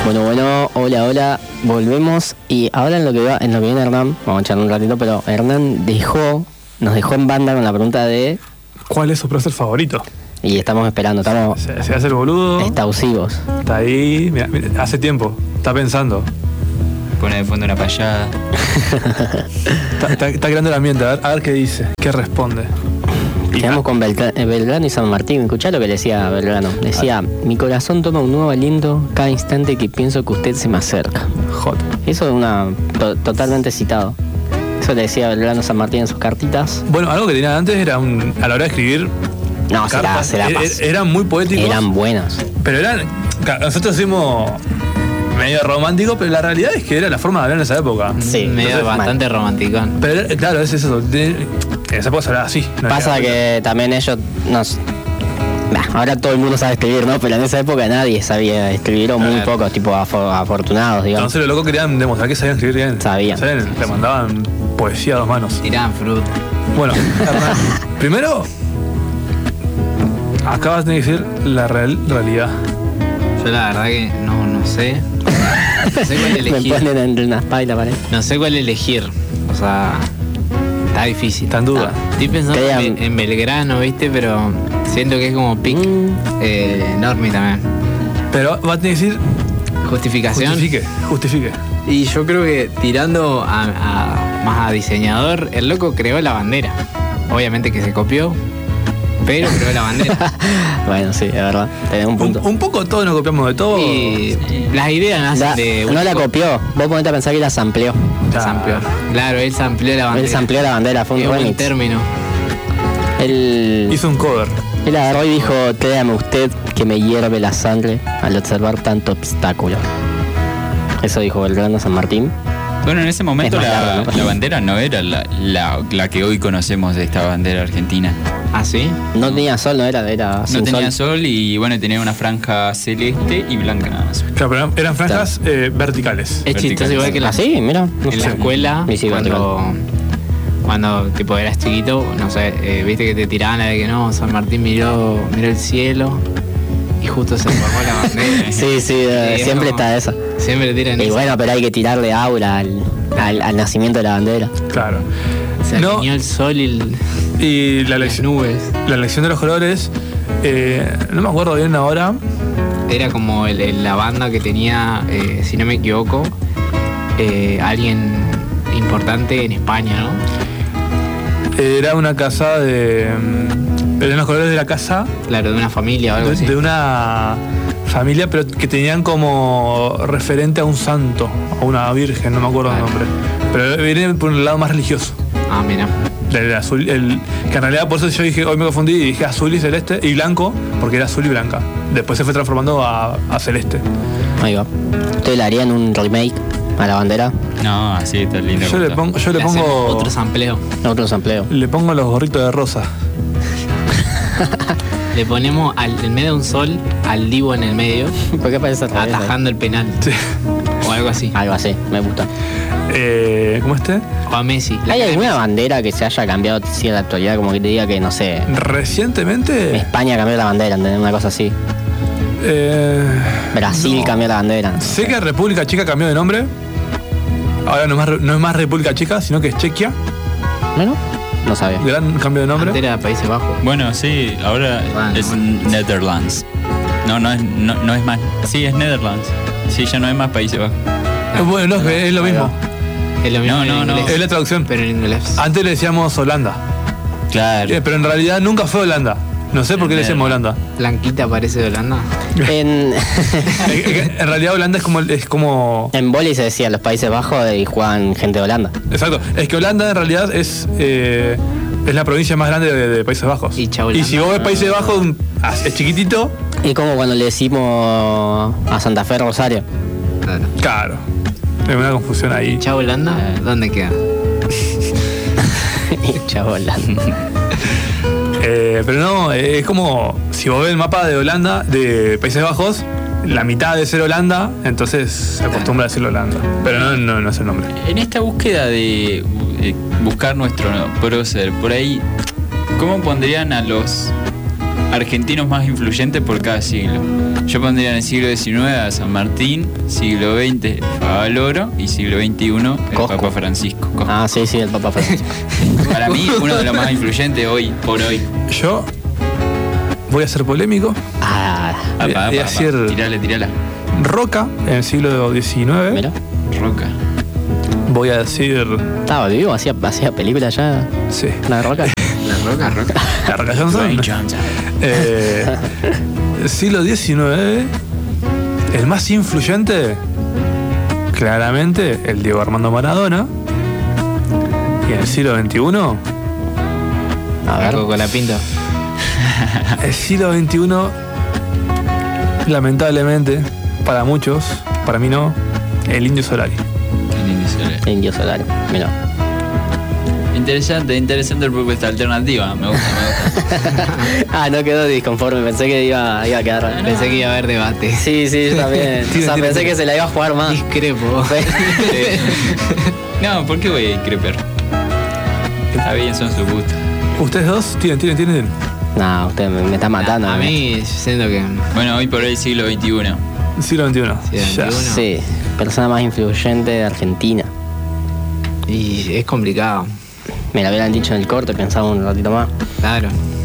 Bueno, hola, volvemos y ahora en lo que viene Hernán, vamos a echarle un ratito, pero Hernán nos dejó en banda con la pregunta de ¿cuál es su prócer favorito? Y estamos esperando, Se hace el boludo. Extausivos. Está ahí, mira, hace tiempo, está pensando. Pone de fondo una payada. Está creando el ambiente, a ver qué dice, qué responde. Quedamos con Belgrano y San Martín. Escuchá lo que le decía Belgrano. Decía, mi corazón toma un nuevo aliento cada instante que pienso que usted se me acerca. Joder. Eso es totalmente citado. Eso le decía Belgrano a San Martín en sus cartitas. Bueno, algo que tenía antes era a la hora de escribir No, cartas, eran muy poéticos. Eran buenos. Pero nosotros hicimos medio romántico, pero la realidad es que era la forma de hablar en esa época. Sí, medio bastante romanticón. Pero claro, es eso. En esa época se hablaba así. Pasa que también ellos ahora todo el mundo sabe escribir, ¿no? Pero en esa época nadie sabía escribir, o muy pocos, tipo afortunados, digamos. Entonces los locos querían demostrar que sabían escribir bien. Sabían. Le mandaban poesía a 2 manos. Tiraban fruta. Bueno, Hernán, primero acabas de decir la realidad. Yo la verdad que no sé. No sé cuál elegir. Me ponen entre una espalda y la pared. No sé cuál elegir. O sea, está difícil. Está en duda. Estoy pensando en Belgrano, ¿viste? Pero siento que es como pic. Normi también. Pero vas a decir Justificación. Justifique. Y yo creo que tirando más a diseñador, el loco creó la bandera. Obviamente que se copió, pero creó la bandera. Bueno, sí, es verdad. Tenés un punto. Un poco todos nos copiamos de todo. Y las ideas nacen de... No la copió. Vos ponete a pensar que la sampleó. Claro, él sampleó la bandera. Él sampleó la bandera, fue un remix. Buen término. Él hizo un cover. Él agarró y dijo, créame usted que me hierve la sangre al observar tanto obstáculo. Eso dijo Belgrano San Martín. Bueno, en ese momento la bandera no era la que hoy conocemos de esta bandera argentina. ¿Ah, sí? No tenía sol, no era no tenía sol y bueno, tenía una franja celeste y blanca nada más. Claro, pero eran franjas verticales. Es chistoso igual que mira. En la escuela, cuando tipo eras chiquito, no sé, viste que te tiraban la de que no, San Martín miró el cielo y justo se formó la bandera. Sí, siempre está esa. Siempre tiran y eso. Bueno, pero hay que tirarle aura al nacimiento de la bandera. Claro. Se alineó el sol y las nubes. La elección de los colores, no me acuerdo bien ahora. Era como la banda que tenía, si no me equivoco, alguien importante en España, ¿no? Era una casa eran los colores de la casa. Claro, de una familia o algo así. De una familia, pero que tenían como referente a un santo, a una virgen, no me acuerdo el nombre. Pero viene por un lado más religioso. Ah, mira. El azul, que en realidad por eso yo dije, hoy me confundí y dije azul y celeste y blanco, porque era azul y blanca. Después se fue transformando a celeste. Ahí va. ¿Ustedes le harían un remake a la bandera? No, así está lindo. Yo le pongo otro sampleo. Le pongo los gorritos de rosa. Le ponemos en medio de un sol al Divo en el medio. ¿Por qué parece atajando el penal? Sí. O algo así. Algo así, me gusta. ¿Cómo O a Messi. ¿Hay alguna bandera que se haya cambiado sí, en la actualidad? Como que te diga que, no sé... Recientemente... España cambió la bandera, ¿entendés? Una cosa así. Brasil cambió la bandera. Sé que República Checa cambió de nombre. Ahora no es más República Checa, sino que es Chequia. ¿No? No sabía. Gran cambio de nombre. Antes era Países Bajos. Bueno, sí, ahora es Netherlands. No es más. Sí, es Netherlands. Sí, ya no es más Países Bajos. Bueno, es lo mismo. Es lo mismo. No. Es la traducción. Pero en inglés. Antes le decíamos Holanda. Claro. Pero en realidad nunca fue Holanda. No sé por qué le decimos Holanda. Blanquita parece de Holanda. En realidad Holanda es como... En vóley se decía los Países Bajos y juegan gente de Holanda. Exacto. Es que Holanda en realidad es la provincia más grande de Países Bajos. Y si vos ves Países Bajos, es chiquitito. Y como cuando le decimos a Santa Fe Rosario. Claro. Hay una confusión ahí. ¿Chavo Holanda? ¿Dónde queda? Chavo Holanda. Pero no, es como si vos ves el mapa de Holanda, de Países Bajos, la mitad de ser Holanda, entonces se acostumbra a decirlo Holanda. Pero no es el nombre. En esta búsqueda de buscar nuestro prócer, por ahí, ¿cómo pondrían a los argentinos más influyentes por cada siglo? Yo pondría en el siglo XIX a San Martín, siglo XX Favaloro y siglo XXI el Cosco. Papa Francisco. Cosco. Ah, sí, el Papa Francisco. Para mí, uno de los más influyentes hoy por hoy. Yo voy a ser polémico. Ah, Voy a decir Tirala. Roca en el siglo XIX. mira. Roca. Voy a decir. Estaba vivo, hacía películas ya. Sí. La roca. La roca. La Roca Johnson. Dwayne Johnson. Siglo XIX. El más influyente. Claramente el Diego Armando Maradona. Y en el siglo XXI. A ver. Con la pinta. El siglo XXI. Lamentablemente, para muchos, para mí no, el Indio Solari. Indio Solari. Mira. Interesante el propuesta alternativa. Me gusta. Ah, no quedó disconforme. Pensé que iba a quedar. Pensé que iba a haber debate. Sí, yo también. O sea, pensé que se la iba a jugar más. Discrepo. No, ¿por qué voy a discrepar? Está bien, son sus gustos. Ustedes dos, tienen. No, usted me está matando. A mí, siento que. Bueno, hoy por hoy siglo XXI. Siglo XXI. Sí, Ya. XXI. Sí, persona más influyente de Argentina. Y es complicado. Me la hubieran dicho en el corte, pensaba un ratito más. Claro.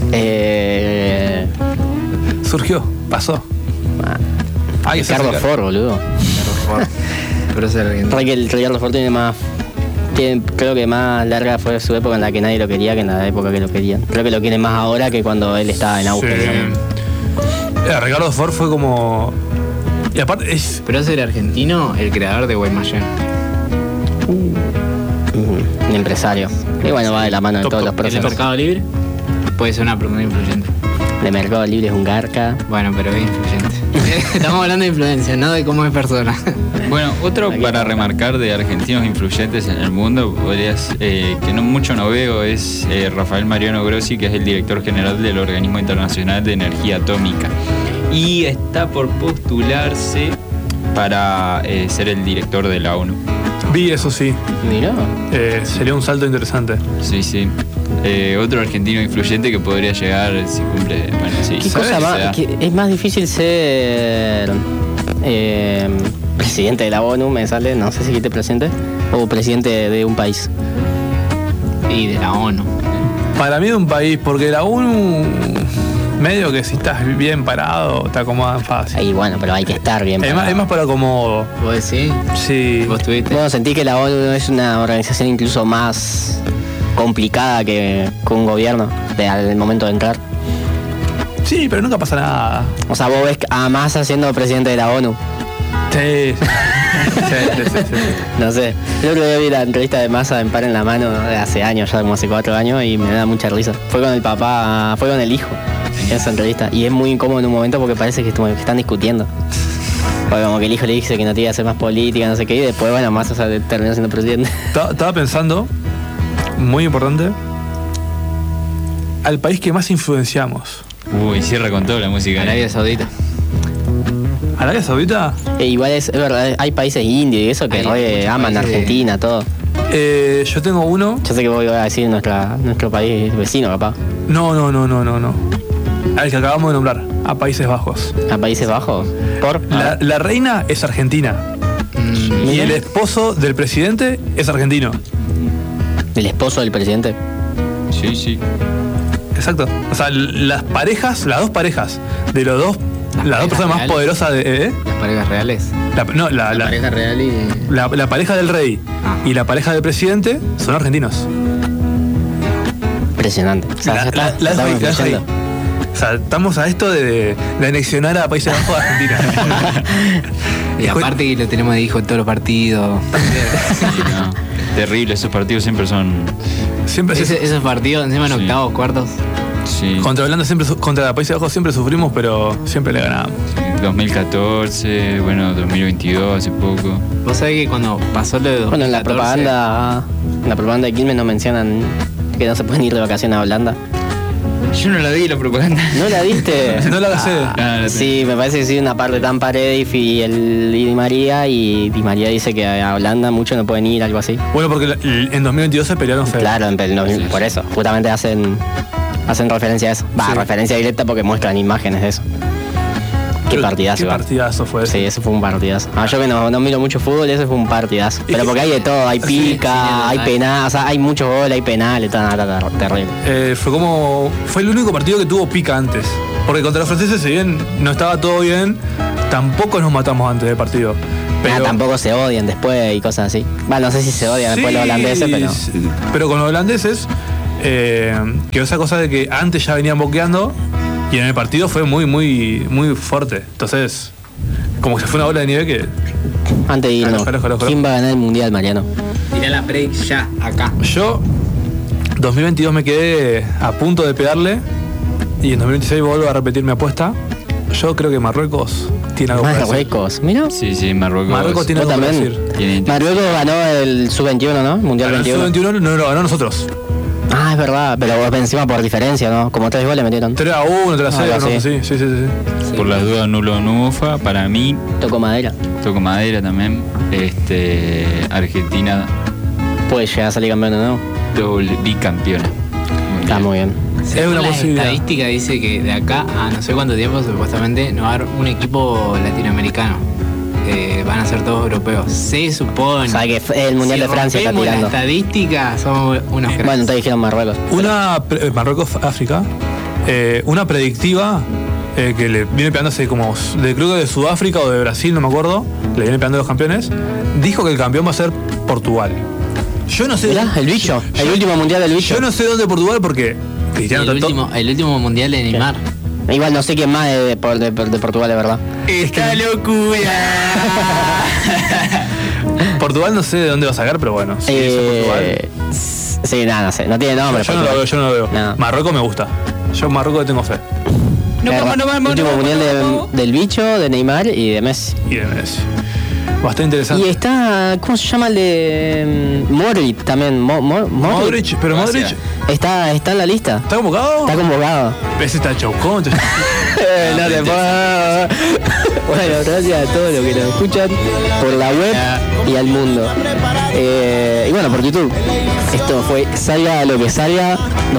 Surgió, pasó. Ay, Ricardo Ford, boludo. Pero es argentino. Ricardo Ford creo que más larga fue su época en la que nadie lo quería que en la época que lo querían. Creo que lo quieren más ahora que cuando él estaba en auge. digamos. Ricardo Ford fue como. Y aparte es. Pero es el argentino, el creador de Guaymallén. Un empresario. Y bueno, va de la mano de Top, todos los top. ¿El de procesos. Mercado Libre? Puede ser una persona influyente. De Mercado Libre es un garca. Bueno, pero es influyente. Estamos hablando de influencia, no de cómo es persona. Bueno, otro Aquí para está. remarcar de argentinos influyentes en el mundo, que mucho no veo, es Rafael Mariano Grossi, que es el director general del Organismo Internacional de Energía Atómica. Y está por postularse para ser el director de la ONU. Vi eso sí. Mirá. Sería un salto interesante. Sí. Otro argentino influyente que podría llegar si cumple. Bueno, sí. ¿Qué ¿sabes? cosa O más? sea, Es más difícil ser presidente de la ONU, me sale, no sé si dijiste presidente, o presidente de un país. Y de la ONU. Para mí de un país, porque la ONU, medio que si estás bien parado, te acomodan fácil. Y bueno, pero hay que estar bien. Es parado. más para como. ¿Vos decís? Sí. ¿Vos tuviste? Bueno, sentí que la ONU es una organización incluso más complicada que un gobierno al momento de entrar. Sí, pero nunca pasa nada. O sea, vos ves a Massa siendo presidente de la ONU. Sí. Sí. No sé. El otro día vi la entrevista de Massa en Par en la Mano de hace años, ya como hace 4 años, y me da mucha risa. Fue con el papá, fue con el hijo esa entrevista. Y es muy incómodo en un momento porque parece que están discutiendo. Porque como que el hijo le dice que no tiene que hacer más política, no sé qué, y después, bueno, Massa terminó siendo presidente. Estaba pensando, muy importante, al país que más influenciamos. Uy, cierra con toda la música. Arabia Saudita. ¿Arabia Saudita? Igual es verdad, hay países indios y eso que Hay re muchos aman países de- Argentina, todo. Yo tengo uno. Yo sé que vos ibas a decir nuestro país vecino, capaz. No. Al que acabamos de nombrar, a Países Bajos. ¿A Países Bajos? ¿Por? La reina es argentina. Y el esposo del presidente es argentino. ¿El esposo del presidente? Sí. Exacto. O sea, las dos parejas de las dos personas más reales. poderosas de. Las parejas reales. La pareja real y. la pareja del rey Ah. y la pareja del presidente son argentinos. Impresionante. O sea, ya está, La estamos dejo ahí. influyendo. O sea, estamos a esto de anexionar a Países Bajos de Argentina. Y aparte que lo tenemos de hijo en todos los partidos. Sí, no. Terrible, esos partidos siempre son. Siempre Esos partidos, encima en Sí. octavos, cuartos. Sí. contra Holanda contra Países Bajos siempre sufrimos, pero siempre le ganamos. 2014, bueno, 2022, hace poco. Vos sabés que cuando pasó lo de 2014, Bueno, en la propaganda de Quilmes no mencionan que no se pueden ir de vacaciones a Holanda. Yo no la vi la propaganda. ¿No la viste? No la sé. Ah, Sí, me parece que sí, una parte tan Paredes y Di María, y Di María dice que a Holanda muchos no pueden ir, algo así. Bueno, porque en 2022 se pelearon feo. Claro, por eso, justamente hacen referencia a eso. Va, Sí. referencia directa porque muestran imágenes de eso. Qué partidazo. Qué igual. partidazo fue ese. Sí, ese fue un partidazo. Yo que no miro mucho fútbol, ese fue un partidazo. Pero porque hay de todo, hay pica, hay penal, o sea, hay muchos goles, hay penales, está terrible. Fue el único partido que tuvo pica antes. Porque contra los franceses, si bien no estaba todo bien, tampoco nos matamos antes del partido. Pero tampoco se odian después y cosas así. Bueno, no sé si se odian después los holandeses, pero... Pero con los holandeses, quedó esa cosa de que antes ya venían boqueando y en el partido fue muy, muy, muy fuerte. Entonces, como que se fue una bola de nieve que... Antes de irnos, ¿quién va a ganar el Mundial, Mariano? Tirá la break ya, acá. Yo, 2022 me quedé a punto de pegarle y en 2026 vuelvo a repetir mi apuesta. Yo creo que Marruecos tiene algo para decir. Marruecos, mira. Sí, Marruecos. Marruecos tiene algo para decir. Marruecos ganó el Sub-21, ¿no? Mundial 21. El Sub-21 no lo ganó nosotros. Ah, es verdad, pero encima por diferencia, ¿no? Como 3 goles metieron. 3-1, 3-0, ¿no? Sí. Por las dudas, nulo Nufa. Para mí, Toco madera también. Argentina, puede llegar a salir campeón de nuevo. doble bicampeona. Está muy bien. Es una la posibilidad. estadística dice que de acá a no sé cuánto tiempo supuestamente no va a haber un equipo latinoamericano. Van a ser todos europeos. Se supone. O sea que el Mundial de Francia está rompemos tirando. la estadística, somos unos cracks. Bueno, te dijeron Marruecos. Marruecos-África, una predictiva que le viene pegando hace como, creo que de Sudáfrica o de Brasil, no me acuerdo, le viene pegando a los campeones, dijo que el campeón va a ser Portugal. Yo no sé... Mirá, el bicho, el último Mundial del bicho. Yo no sé dónde Portugal porque... El último mundial de Neymar. Igual no sé quién más de Portugal, de verdad. ¡Esta locura! Portugal no sé de dónde va a sacar, pero bueno. Sí, Portugal. Sí, nada, no sé. No tiene nombre. Yo no lo veo. No. Marruecos me gusta. Yo en Marruecos le tengo fe. Último Mundial del bicho, de Neymar y de Messi. Y de Messi. Bastante interesante. Y está, ¿cómo se llama el de Modric también? Modric, pero Modric... Está en la lista. ¿Está convocado? Está convocado. Ese está chocón. No te puedo. Bueno, gracias a todos los que nos escuchan por la web y al mundo. Y bueno, por YouTube. Esto fue Salga lo que salga.